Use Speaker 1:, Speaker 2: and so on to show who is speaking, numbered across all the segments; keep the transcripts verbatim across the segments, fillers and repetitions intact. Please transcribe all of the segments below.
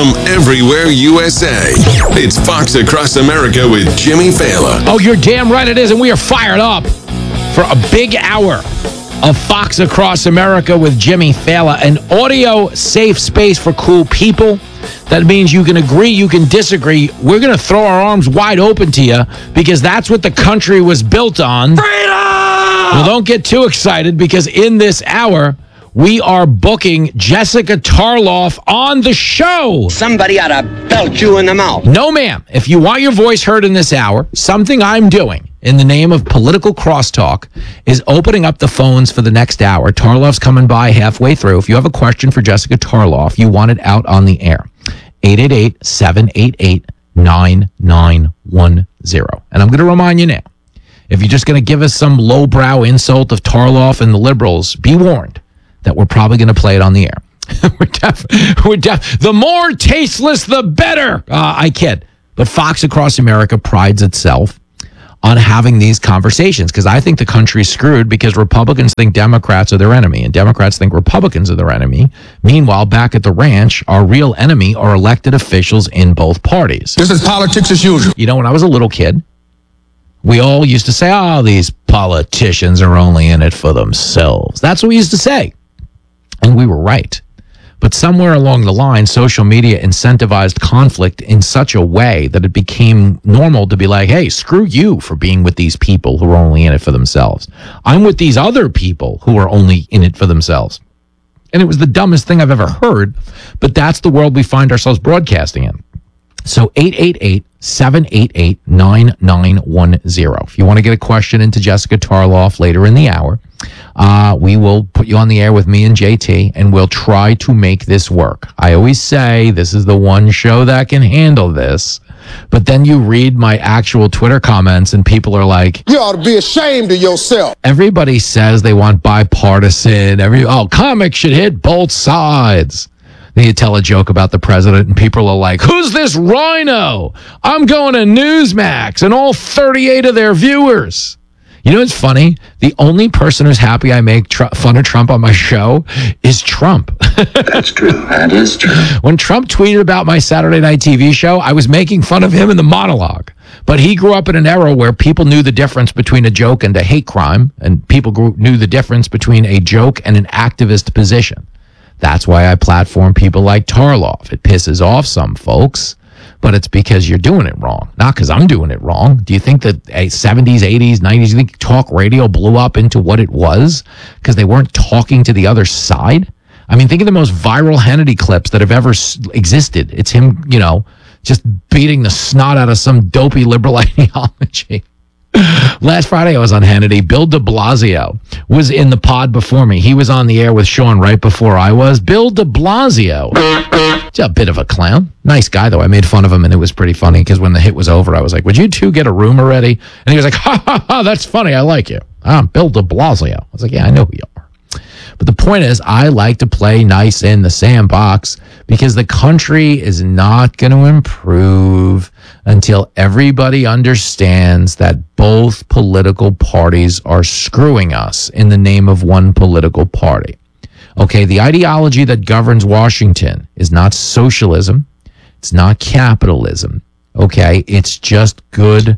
Speaker 1: from everywhere U S A. It's Fox Across America with Jimmy Failla.
Speaker 2: Oh, you're damn right it is, and we are fired up for a big hour of Fox Across America with Jimmy Failla, an audio safe space for cool people. That means you can agree, you can disagree. We're going to throw our arms wide open to you because that's what the country was built on. Freedom! Well, don't get too excited because in this hour, we are booking Jessica Tarloff on the show.
Speaker 3: Somebody ought to belt you in the mouth.
Speaker 2: No, ma'am. If you want your voice heard in this hour, something I'm doing in the name of political crosstalk is opening up the phones for the next hour. Tarloff's coming by halfway through. If you have a question for Jessica Tarloff, you want it out on the air. eight eight eight, seven eight eight, nine nine one zero. And I'm going to remind you now, if you're just going to give us some lowbrow insult of Tarloff and the liberals, be warned that we're probably going to play it on the air. we're def- we're def- the more tasteless, the better. Uh, I kid. But Fox Across America prides itself on having these conversations because I think the country's screwed because Republicans think Democrats are their enemy and Democrats think Republicans are their enemy. Meanwhile, back at the ranch, our real enemy are elected officials in both parties.
Speaker 4: This is politics as usual.
Speaker 2: You know, when I was a little kid, we all used to say, oh, these politicians are only in it for themselves. That's what we used to say. And we were right. But somewhere along the line, social media incentivized conflict in such a way that it became normal to be like, hey, screw you for being with these people who are only in it for themselves. I'm with these other people who are only in it for themselves. And it was the dumbest thing I've ever heard, but that's the world we find ourselves broadcasting in. So eight eight eight, seven eight eight, nine nine one zero. If you want to get a question into Jessica Tarloff later in the hour, uh, we will put you on the air with me and J T, and we'll try to make this work. I always say this is the one show that can handle this, but then you read my actual Twitter comments and people are like,
Speaker 4: You ought to be ashamed of yourself.
Speaker 2: Everybody says they want bipartisan. Every oh, comics should hit both sides. Then you tell a joke about the president and people are like, who's this rhino? I'm going to Newsmax and all thirty-eight of their viewers. You know what's funny? The only person who's happy I make tr- fun of Trump on my show is Trump.
Speaker 3: That's true. That is true.
Speaker 2: When Trump tweeted about my Saturday night T V show, I was making fun of him in the monologue. But he grew up in an era where people knew the difference between a joke and a hate crime, and people grew, knew the difference between a joke and an activist position. That's why I platform people like Tarloff. It pisses off some folks, but it's because you're doing it wrong, not because I'm doing it wrong. Do you think that a seventies, eighties, nineties, you think talk radio blew up into what it was because they weren't talking to the other side? I mean, think of the most viral Hannity clips that have ever s- existed. It's him, you know, just beating the snot out of some dopey liberal ideology. Last Friday, I was on Hannity. Bill de Blasio was in the pod before me. He was on the air with Sean right before I was. Bill de Blasio, a bit of a clown. Nice guy, though. I made fun of him, and it was pretty funny because when the hit was over, I was like, would you two get a room already? And he was like, ha, ha, ha, that's funny. I like you. I'm Bill de Blasio. I was like, yeah, I know who you are. But the point is, I like to play nice in the sandbox because the country is not going to improve until everybody understands that both political parties are screwing us in the name of one political party. Okay, the ideology that governs Washington is not socialism. It's not capitalism. Okay, it's just good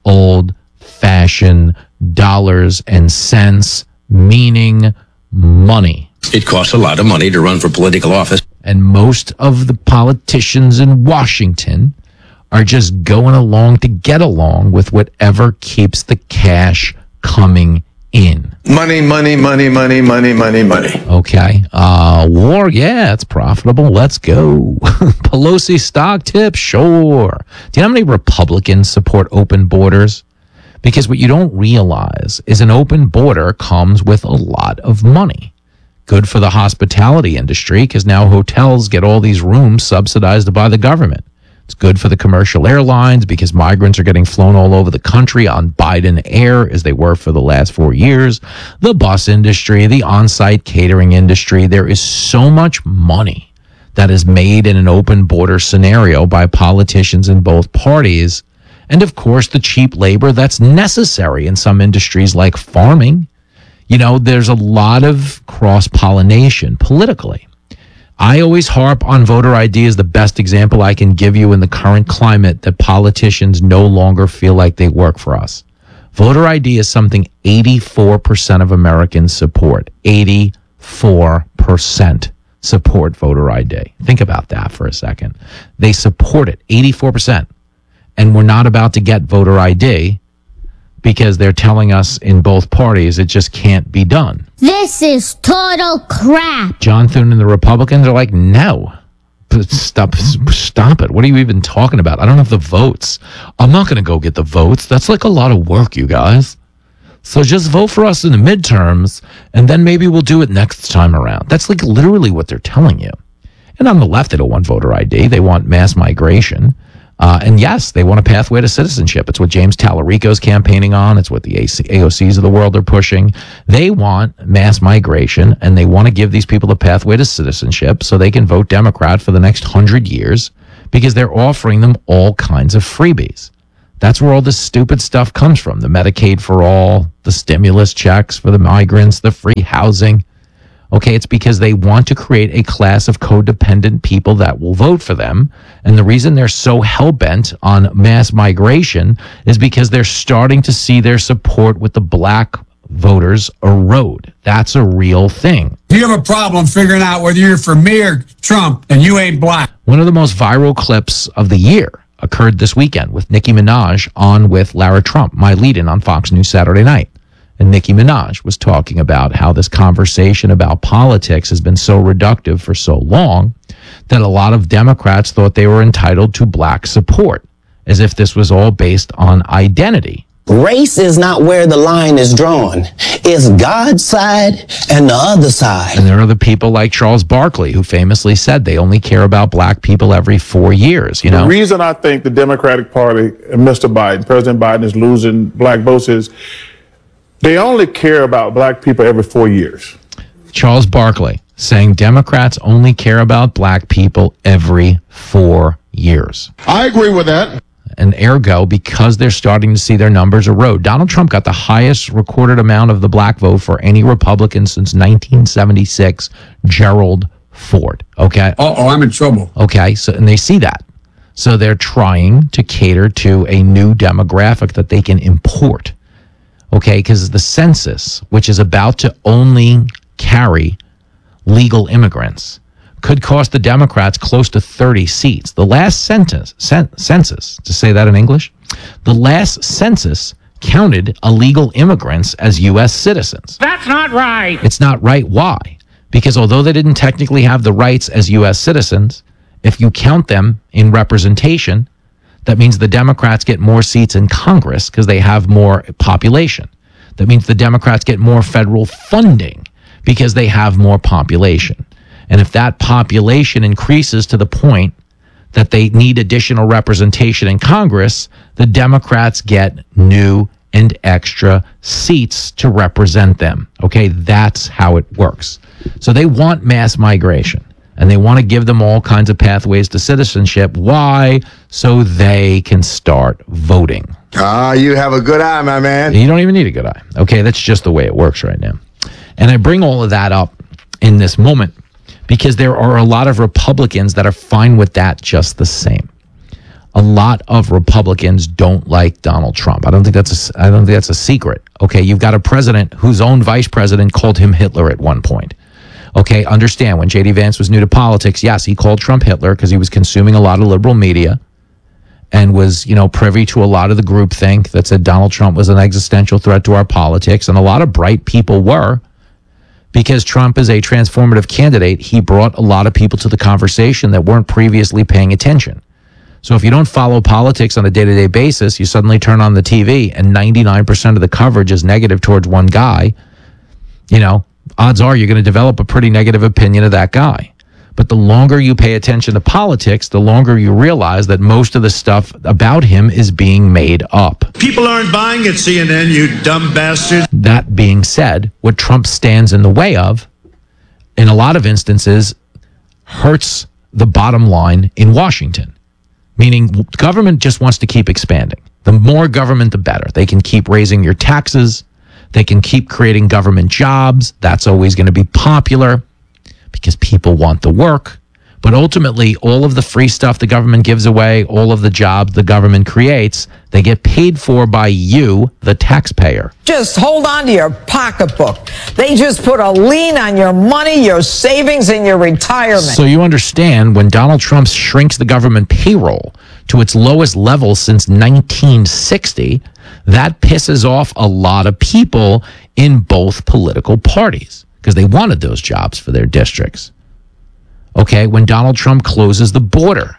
Speaker 2: old-fashioned dollars and cents, meaning money.
Speaker 5: It costs a lot of money to run for political office.
Speaker 2: And most of the politicians in Washington are just going along to get along with whatever keeps the cash coming in.
Speaker 4: Money, money, money, money, money, money, money.
Speaker 2: Okay. Uh, war, yeah, it's profitable. Let's go. Pelosi stock tip, sure. Do you know how many Republicans support open borders? Because what you don't realize is an open border comes with a lot of money. Good for the hospitality industry because now hotels get all these rooms subsidized by the government. It's good for the commercial airlines because migrants are getting flown all over the country on Biden Air as they were for the last four years. The bus industry, the on-site catering industry, there is so much money that is made in an open border scenario by politicians in both parties. And of course, the cheap labor that's necessary in some industries like farming. You know, there's a lot of cross-pollination politically. I always harp on voter I D as the best example I can give you in the current climate that politicians no longer feel like they work for us. Voter I D is something eighty-four percent of Americans support. eighty-four percent support voter I D. Think about that for a second. They support it, eighty-four percent. And we're not about to get voter I D because they're telling us in both parties it just can't be done.
Speaker 6: This is total crap.
Speaker 2: John Thune and the Republicans are like, no. Stop, stop it. What are you even talking about? I don't have the votes. I'm not going to go get the votes. That's like a lot of work, you guys. So just vote for us in the midterms, and then maybe we'll do it next time around. That's like literally what they're telling you. And on the left, they don't want voter I D. They want mass migration. Uh, and yes, they want a pathway to citizenship. It's what James Tallarico's campaigning on. It's what the A O Cs of the world are pushing. They want mass migration, and they want to give these people a pathway to citizenship so they can vote Democrat for the next hundred years because they're offering them all kinds of freebies. That's where all this stupid stuff comes from. The Medicaid for all, the stimulus checks for the migrants, the free housing. Okay, it's because they want to create a class of codependent people that will vote for them. And the reason they're so hell-bent on mass migration is because they're starting to see their support with the black voters erode. That's a real thing.
Speaker 7: You have a problem figuring out whether you're for me or Trump, and you ain't black.
Speaker 2: One of the most viral clips of the year occurred this weekend with Nicki Minaj on with Lara Trump, my lead-in on Fox News Saturday night. And Nicki Minaj was talking about how this conversation about politics has been so reductive for so long that a lot of Democrats thought they were entitled to black support, as if this was all based on identity.
Speaker 8: Race is not where the line is drawn. It's God's side and the other side.
Speaker 2: And there are the people like Charles Barkley, who famously said they only care about black people every four years, you know?
Speaker 9: The reason I think the Democratic Party and Mister Biden, President Biden, is losing black votes is they only care about black people every four years.
Speaker 2: Charles Barkley saying Democrats only care about black people every four years.
Speaker 4: I agree with that.
Speaker 2: And ergo, because they're starting to see their numbers erode. Donald Trump got the highest recorded amount of the black vote for any Republican since nineteen seventy-six, Gerald Ford. Okay?
Speaker 7: Uh-oh, I'm in trouble.
Speaker 2: Okay, so and they see that. So they're trying to cater to a new demographic that they can import. Okay, because the census, which is about to only carry legal immigrants, could cost the Democrats close to thirty seats. The last census, cen- census, to say that in English, the last census counted illegal immigrants as U S citizens.
Speaker 10: That's not right.
Speaker 2: It's not right. Why? Because although they didn't technically have the rights as U S citizens, if you count them in representation, that means the Democrats get more seats in Congress because they have more population. That means the Democrats get more federal funding because they have more population. And if that population increases to the point that they need additional representation in Congress, the Democrats get new and extra seats to represent them. Okay, that's how it works. So they want mass migration. And they want to give them all kinds of pathways to citizenship. Why? So they can start voting.
Speaker 4: Ah, you have a good eye, my man.
Speaker 2: You don't even need a good eye. Okay, that's just the way it works right now. And I bring all of that up in this moment because there are a lot of Republicans that are fine with that just the same. A lot of Republicans don't like Donald Trump. I don't think that's a, I don't think that's a secret. Okay, you've got a president whose own vice president called him Hitler at one point. Okay, understand, when J D Vance was new to politics, yes, he called Trump Hitler because he was consuming a lot of liberal media and was, you know, privy to a lot of the groupthink that said Donald Trump was an existential threat to our politics. And a lot of bright people were, because Trump is a transformative candidate. He brought a lot of people to the conversation that weren't previously paying attention. So if you don't follow politics on a day-to-day basis, you suddenly turn on the T V and ninety-nine percent of the coverage is negative towards one guy, you know, odds are you're going to develop a pretty negative opinion of that guy. But the longer you pay attention to politics, the longer you realize that most of the stuff about him is being made up.
Speaker 11: People aren't buying at C N N, you dumb bastard.
Speaker 2: That being said, what Trump stands in the way of, in a lot of instances, hurts the bottom line in Washington. Meaning government just wants to keep expanding. The more government, the better. They can keep raising your taxes. They can keep creating government jobs. That's always going to be popular. because people want the work. But ultimately, all of the free stuff the government gives away, all of the jobs the government creates, they get paid for by you, the taxpayer.
Speaker 10: Just hold on to your pocketbook. They just put a lien on your money, your savings, and your retirement.
Speaker 2: So you understand, when Donald Trump shrinks the government payroll to its lowest level since nineteen sixty, that pisses off a lot of people in both political parties because they wanted those jobs for their districts. Okay, when Donald Trump closes the border,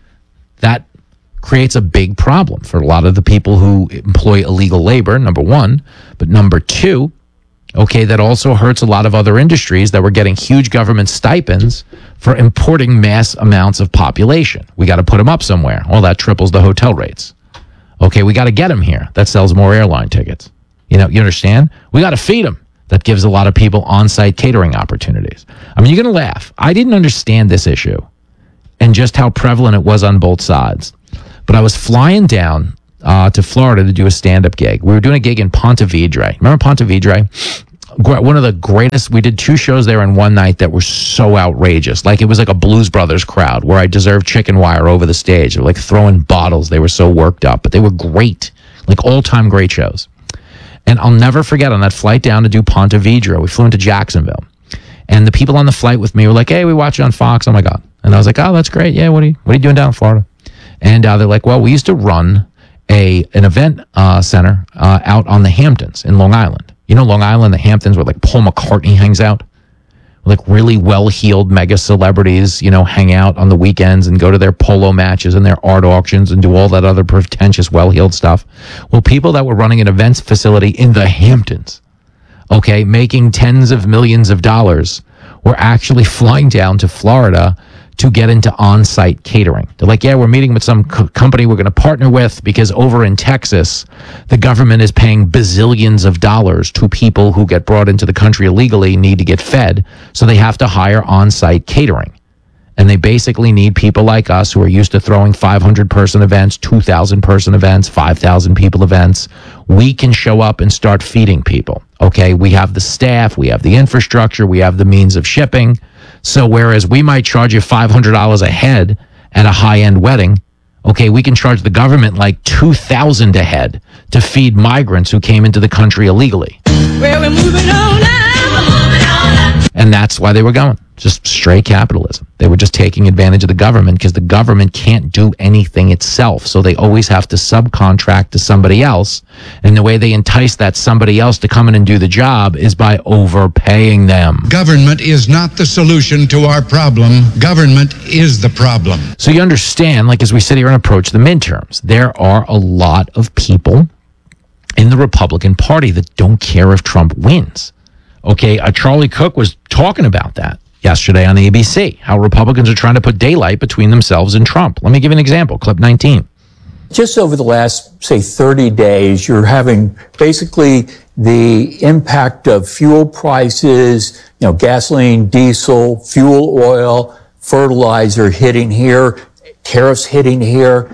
Speaker 2: that creates a big problem for a lot of the people who employ illegal labor, number one. But number two, okay, that also hurts a lot of other industries that were getting huge government stipends for importing mass amounts of population. We got to put them up somewhere. Well, that triples the hotel rates. Okay, we got to get them here. That sells more airline tickets. You know, you understand? We got to feed them. That gives a lot of people on-site catering opportunities. I mean, you're going to laugh. I didn't understand this issue and just how prevalent it was on both sides. But I was flying down uh, to Florida to do a stand-up gig. We were doing a gig in Ponte Vedra. Remember Ponte Vedra? One of the greatest. We did two shows there in one night that were so outrageous. Like, it was like a Blues Brothers crowd where I deserved chicken wire over the stage. They were like throwing bottles. They were so worked up, but they were great. Like all-time great shows. And I'll never forget, on that flight down to do Ponte Vedra, we flew into Jacksonville. And the people on the flight with me were like, hey, we watch it on Fox. Oh, my God. And I was like, oh, that's great. Yeah, what are you, what are you doing down in Florida? And uh, they're like, well, we used to run a an event uh, center uh, out on the Hamptons in Long Island. You know Long Island, the Hamptons, where like Paul McCartney hangs out? Like really well-heeled mega celebrities, you know, hang out on the weekends and go to their polo matches and their art auctions and do all that other pretentious, well-heeled stuff. Well, people that were running an events facility in the Hamptons, okay, making tens of millions of dollars, were actually flying down to Florida to get into on-site catering. They're like, yeah, we're meeting with some co- company we're going to partner with because over in Texas, the government is paying bazillions of dollars to people who get brought into the country illegally, need to get fed, so they have to hire on-site catering. And they basically need people like us who are used to throwing five hundred person events, two thousand person events, five thousand people events. We can show up and start feeding people. Okay, we have the staff, we have the infrastructure, we have the means of shipping. So whereas we might charge you five hundred dollars a head at a high-end wedding, okay, we can charge the government like two thousand dollars a head to feed migrants who came into the country illegally.
Speaker 10: Well, we're moving on now. Moving on now.
Speaker 2: And that's why they were going. Just straight capitalism. They were just taking advantage of the government because the government can't do anything itself. So they always have to subcontract to somebody else. And the way they entice that somebody else to come in and do the job is by overpaying them.
Speaker 12: Government is not the solution to our problem. Government is the problem.
Speaker 2: So you understand, like as we sit here and approach the midterms, there are a lot of people in the Republican Party that don't care if Trump wins. Okay, uh, Charlie Cook was talking about that yesterday on A B C, how Republicans are trying to put daylight between themselves and Trump. Let me give you an example, clip nineteen.
Speaker 13: Just over the last, say, thirty days, you're having basically the impact of fuel prices, you know, gasoline, diesel, fuel oil, fertilizer hitting here, tariffs hitting here,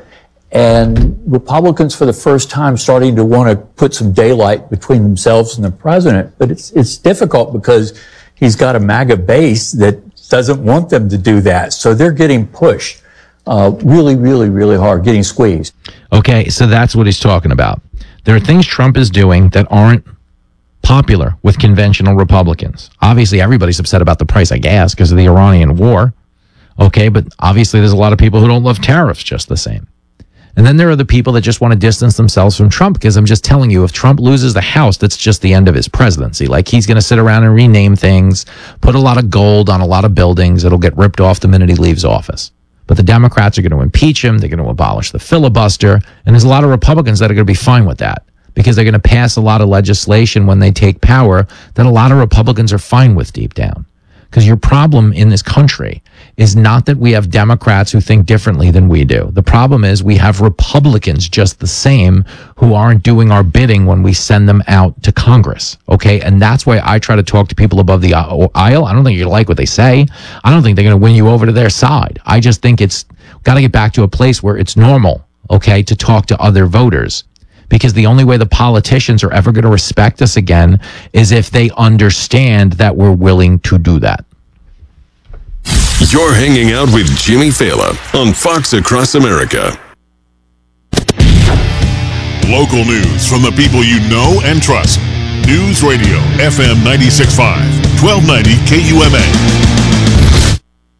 Speaker 13: and Republicans for the first time starting to want to put some daylight between themselves and the president. But it's it's difficult because he's got a MAGA base that doesn't want them to do that. So they're getting pushed uh, really, really, really hard, getting squeezed.
Speaker 2: Okay, so that's what he's talking about. There are things Trump is doing that aren't popular with conventional Republicans. Obviously, everybody's upset about the price of gas because of the Iranian war. Okay, but obviously there's a lot of people who don't love tariffs just the same. And then there are the people that just want to distance themselves from Trump, because I'm just telling you, if Trump loses the House, that's just the end of his presidency. Like, he's going to sit around and rename things, put a lot of gold on a lot of buildings. It'll get ripped off the minute he leaves office. But the Democrats are going to impeach him. They're going to abolish the filibuster. And there's a lot of Republicans that are going to be fine with that, because they're going to pass a lot of legislation when they take power that a lot of Republicans are fine with deep down. Because your problem in this country is not that we have Democrats who think differently than we do. The problem is we have Republicans just the same who aren't doing our bidding when we send them out to Congress. Okay. And that's why I try to talk to people above the aisle. I don't think you like what they say. I don't think they're going to win you over to their side. I just think it's got to get back to a place where it's normal, okay, to talk to other voters. Because the only way the politicians are ever going to respect us again is if they understand that we're willing to do that.
Speaker 1: You're hanging out with Jimmy Fallon on Fox Across America.
Speaker 14: Local news from the people you know and trust. News Radio F M ninety-six point five, twelve ninety K U M A.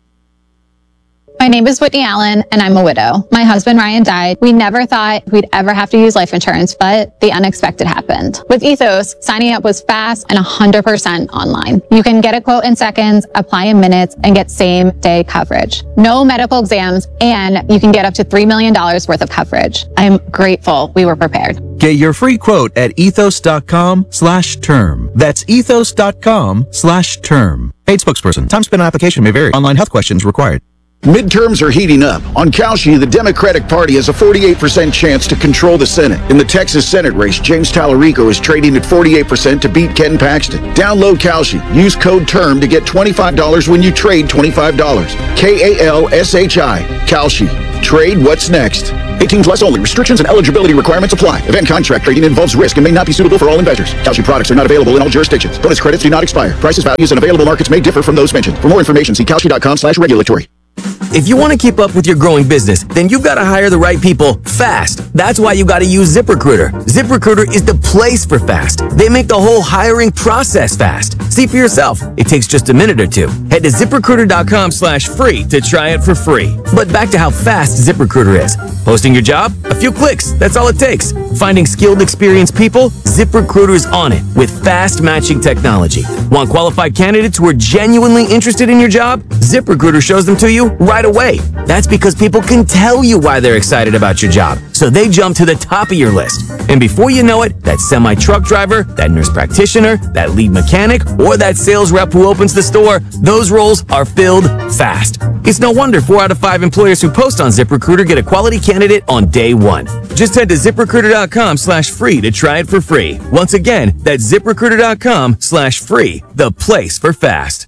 Speaker 15: My name is Whitney Allen, and I'm a widow. My husband, Ryan, died. We never thought we'd ever have to use life insurance, but the unexpected happened. With Ethos, signing up was fast and one hundred percent online. You can get a quote in seconds, apply in minutes, and get same-day coverage. No medical exams, and you can get up to three million dollars worth of coverage. I'm grateful we were prepared.
Speaker 16: Get your free quote at ethos.com slash term. That's ethos.com slash term. Paid spokesperson. Time spent on application may vary. Online health questions required.
Speaker 17: Midterms are heating up. On Kalshi, the Democratic Party has a forty-eight percent chance to control the Senate. In the Texas Senate race, James Tallarico is trading at forty-eight percent to beat Ken Paxton. Download Kalshi. Use code TERM to get twenty-five dollars when you trade twenty-five dollars. K A L S H I. Kalshi. Trade what's next. eighteen plus only. Restrictions and eligibility requirements apply. Event contract trading involves risk and may not be suitable for all investors. Kalshi products are not available in all jurisdictions. Bonus credits do not expire. Prices, values, and available markets may differ from those mentioned. For more information, see kalshi.com slash regulatory.
Speaker 18: If you want to keep up with your growing business, then you've got to hire the right people fast. That's why you got to use ZipRecruiter. ZipRecruiter is the place for fast. They make the whole hiring process fast. See for yourself. It takes just a minute or two. Head to ZipRecruiter.com slash free to try it for free. But back to how fast ZipRecruiter is. Posting your job? A few clicks. That's all it takes. Finding skilled, experienced people? ZipRecruiter's on it with fast matching technology. Want qualified candidates who are genuinely interested in your job? ZipRecruiter shows them to you right away. That's because people can tell you why they're excited about your job. So they jump to the top of your list. And before you know it, that semi-truck driver, that nurse practitioner, that lead mechanic, or that sales rep who opens the store, those roles are filled fast. It's no wonder four out of five employers who post on ZipRecruiter get a quality candidate on day one. Just head to ZipRecruiter.com slash free to try it for free. Once again, that's ZipRecruiter.com slash free, the place for fast.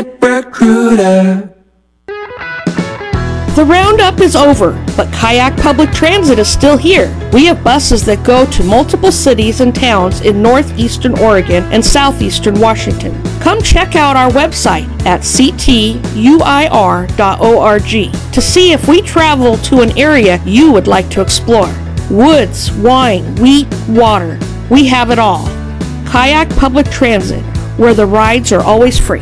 Speaker 18: ZipRecruiter.
Speaker 19: The roundup is over, but Kayak Public Transit is still here. We have buses that go to multiple cities and towns in northeastern Oregon and southeastern Washington. Come check out our website at c t u i r dot org to see if we travel to an area you would like to explore. Woods, wine, wheat, water. We have it all. Kayak Public Transit, where the rides are always free.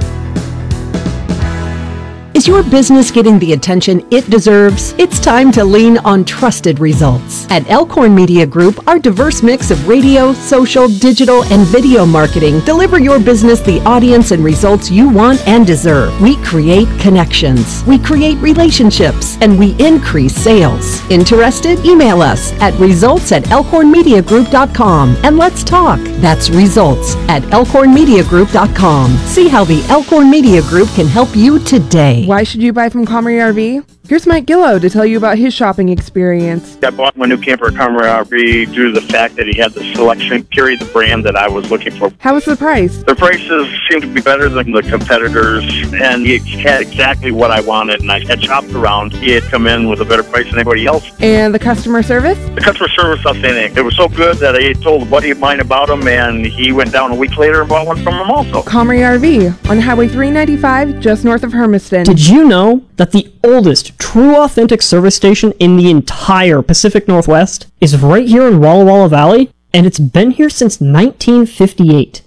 Speaker 20: Is your business getting the attention it deserves? It's time to lean on trusted results. At Elkhorn Media Group, our diverse mix of radio, social, digital, and video marketing deliver your business the audience and results you want and deserve. We create connections, we create relationships, and we increase sales. Interested? Email us at results at elkhorn media group dot com and let's talk. That's results at elkhorn media group dot com. See how the Elkhorn Media Group can help you today.
Speaker 21: Why should you buy from Comrie R V? Here's Mike Gillow to tell you about his shopping experience.
Speaker 22: I bought my new camper at Comrie R V due to the fact that he had the selection, carried the brand that I was looking for.
Speaker 21: How was the price?
Speaker 22: The prices seemed to be better than the competitors, and he had exactly what I wanted, and I had shopped around. He had come in with a better price than anybody else.
Speaker 21: And the customer service?
Speaker 22: The customer service, I'll say anything. It was so good that I told a buddy of mine about him, and he went down a week later and bought one from him also.
Speaker 21: Comrie R V on Highway three ninety-five, just north of Hermiston.
Speaker 23: Did you know that the oldest true authentic service station in the entire Pacific Northwest is right here in Walla Walla Valley, and it's been here since nineteen fifty-eight.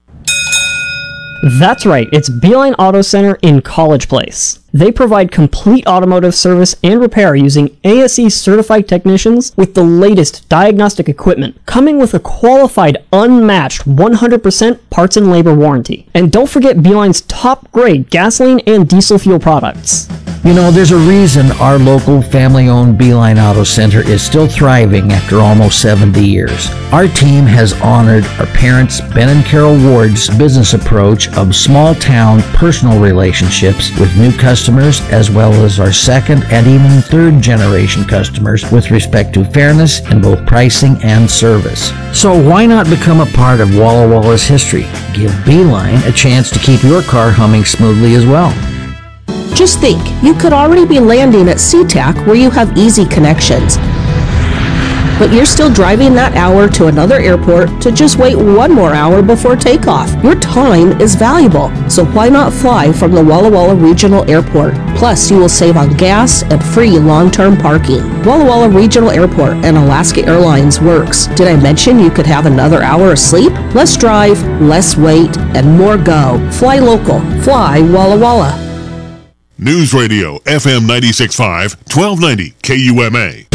Speaker 23: That's right, it's Beeline Auto Center in College Place. They provide complete automotive service and repair using A S E certified technicians with the latest diagnostic equipment, coming with a qualified, unmatched one hundred percent parts and labor warranty. And don't forget Beeline's top grade gasoline and diesel fuel products.
Speaker 24: You know, there's a reason our local family-owned Beeline Auto Center is still thriving after almost seventy years. Our team has honored our parents, Ben and Carol Ward's business approach of small-town personal relationships with new customers, as well as our second and even third-generation customers with respect to fairness in both pricing and service. So why not become a part of Walla Walla's history? Give Beeline a chance to keep your car humming smoothly as well.
Speaker 25: Just think, you could already be landing at SeaTac where you have easy connections.
Speaker 3: but you're still driving that hour to another airport to just wait one more hour before takeoff. Your time is valuable, so why not fly from the Walla Walla Regional Airport? Plus, you will save on gas and free long-term parking. Walla Walla Regional Airport and Alaska Airlines works. Did I mention you could have another hour of sleep? Less drive, less wait, and more go. Fly local. Fly Walla Walla.
Speaker 14: News Radio F M ninety-six point five, twelve ninety K U M A.